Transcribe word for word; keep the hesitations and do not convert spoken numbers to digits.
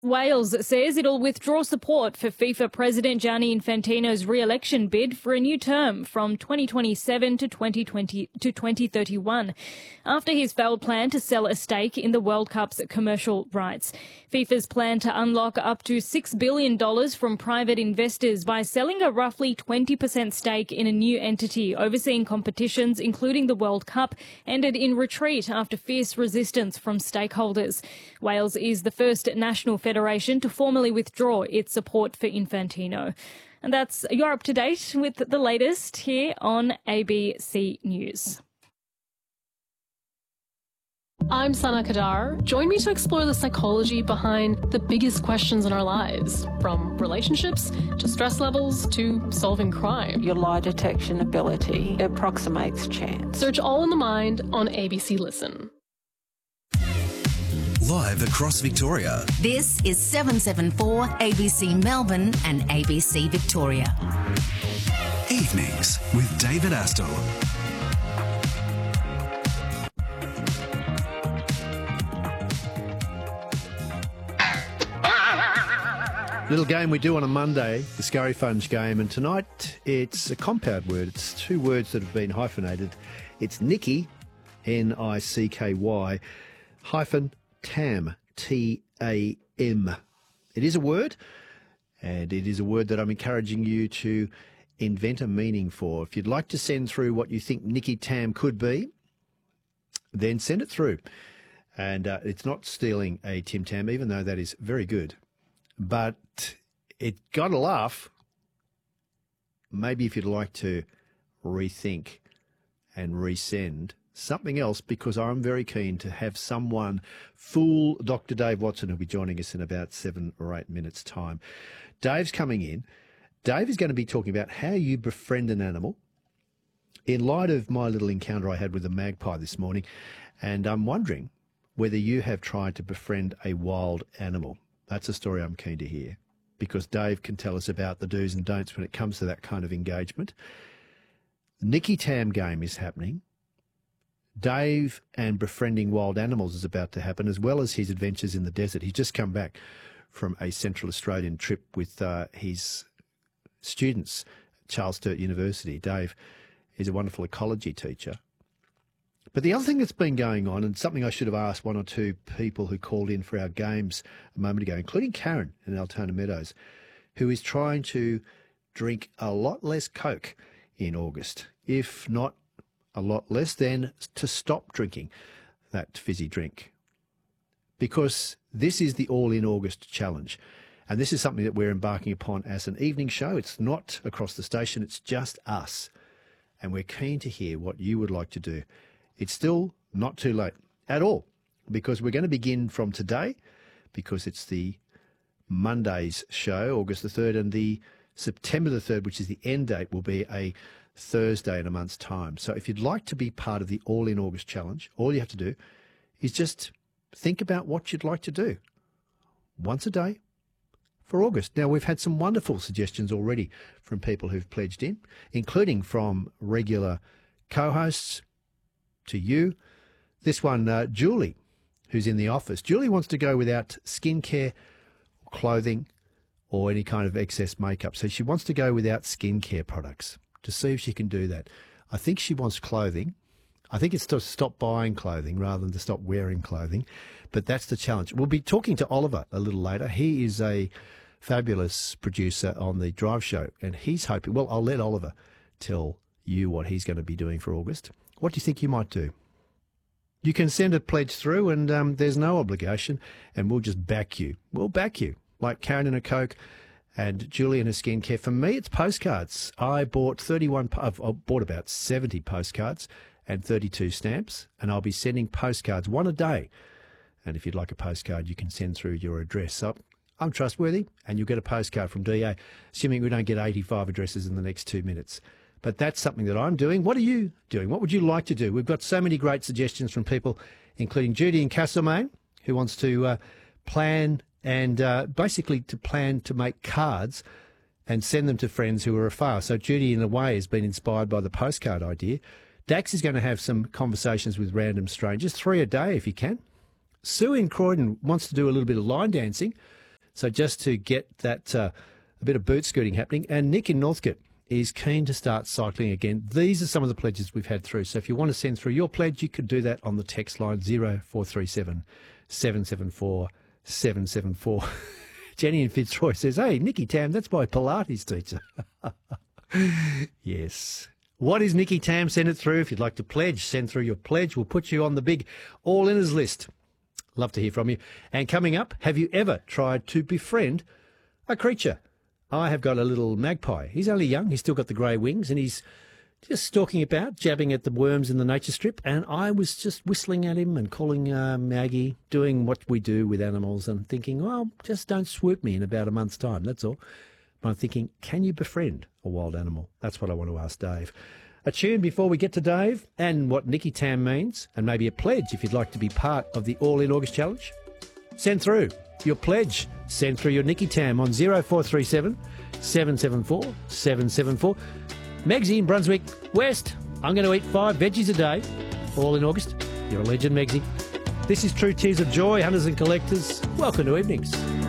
Wales says it'll withdraw support for FIFA President Gianni Infantino's re-election bid for a new term from twenty twenty-seven to twenty twenty to twenty thirty-one, after his failed plan to sell a stake in the World Cup's commercial rights. FIFA's plan to unlock up to six billion dollars from private investors by selling a roughly twenty percent stake in a new entity overseeing competitions, including the World Cup, ended in retreat after fierce resistance from stakeholders. Wales is the first national federation to formally withdraw its support for Infantino. And that's, you're up to date with the latest here on A B C News. I'm Sana Kadar. Join me to explore the psychology behind the biggest questions in our lives, from relationships to stress levels to solving crime. Your lie detection ability approximates chance. Search All in the Mind on A B C Listen. Live across Victoria. This is seven seventy-four A B C Melbourne and A B C Victoria. Evenings with David Astle. Little game we do on a Monday, the Scurry Funge game, and tonight it's a compound word. It's two words that have been hyphenated. It's Nicky, N I C K Y, hyphen Tam, T A M. It is a word, and it is a word that I'm encouraging you to invent a meaning for. If you'd like to send through what you think Nicky Tam could be, then send it through. And uh, it's not stealing a Tim Tam, even though that is very good. But it got a laugh. Maybe if you'd like to rethink and resend something else, because I'm very keen to have someone fool Doctor Dave Watson, who'll be joining us in about seven or eight minutes' time. Dave's coming in. Dave is going to be talking about how you befriend an animal in light of my little encounter I had with a magpie this morning. And I'm wondering whether you have tried to befriend a wild animal. That's a story I'm keen to hear, because Dave can tell us about the do's and don'ts when it comes to that kind of engagement. Nicky Tam game is happening. Dave and befriending wild animals is about to happen, as well as his adventures in the desert. He's just come back from a Central Australian trip with uh, his students at Charles Sturt University. Dave is a wonderful ecology teacher. But the other thing that's been going on, and something I should have asked one or two people who called in for our games a moment ago, including Karen in Altona Meadows, who is trying to drink a lot less Coke in August, if not a lot less, then to stop drinking that fizzy drink. Because this is the All in August challenge. And this is something that we're embarking upon as an evening show. It's not across the station, it's just us. And we're keen to hear what you would like to do. It's still not too late at all, because we're going to begin from today, because it's the Monday's show, August the third, and the September the third, which is the end date, will be a Thursday in a month's time. So if you'd like to be part of the All in August challenge, all you have to do is just think about what you'd like to do once a day for August. Now, we've had some wonderful suggestions already from people who've pledged in, including from regular co-hosts to you. This one, uh, Julie, who's in the office. Julie wants to go without skincare, clothing, or any kind of excess makeup. So she wants to go without skincare products to see if she can do that. I think she wants clothing. I think it's to stop buying clothing rather than to stop wearing clothing. But that's the challenge. We'll be talking to Oliver a little later. He is a fabulous producer on the Drive Show, and he's hoping, well, I'll let Oliver tell you what he's going to be doing for August. What do you think you might do? You can send a pledge through, and um, there's no obligation, and we'll just back you. We'll back you, like Karen and a Coke and Julie and her skincare. For me, it's postcards. I bought thirty-one. I've I bought about seventy postcards and thirty-two stamps, and I'll be sending postcards, one a day. And if you'd like a postcard, you can send through your address. So I'm trustworthy, and you'll get a postcard from D A, assuming we don't get eighty-five addresses in the next two minutes. But that's something that I'm doing. What are you doing? What would you like to do? We've got so many great suggestions from people, including Judy in Castlemaine, who wants to uh, plan and uh, basically to plan to make cards and send them to friends who are afar. So Judy, in a way, has been inspired by the postcard idea. Dax is going to have some conversations with random strangers, three a day if you can. Sue in Croydon wants to do a little bit of line dancing. So just to get that uh, a bit of boot scooting happening. And Nick in Northcote is keen to start cycling again. These are some of the pledges we've had through. So if you want to send through your pledge, you could do that on the text line zero four three seven, seven seven four, seven seven four. Jenny in Fitzroy says, hey, Nikki Tam, that's my Pilates teacher. Yes. What is Nikki Tam? Send it through. If you'd like to pledge, send through your pledge. We'll put you on the big all-inners list. Love to hear from you. And coming up, have you ever tried to befriend a creature? I have got a little magpie. He's only young. He's still got the grey wings, and he's just stalking about, jabbing at the worms in the nature strip. And I was just whistling at him and calling uh, Maggie, doing what we do with animals, and thinking, well, just don't swoop me in about a month's time. That's all. But I'm thinking, can you befriend a wild animal? That's what I want to ask Dave. A tune before we get to Dave and what Nikki Tam means, and maybe a pledge if you'd like to be part of the All In August Challenge. Send through your pledge. Send through your Nikki Tam on zero four three seven, seven seven four, seven seven four. Megsy in Brunswick West. I'm going to eat five veggies a day. All in August. You're a legend, Megsy. This is True Tears of Joy, Hunters and Collectors. Welcome to Evenings.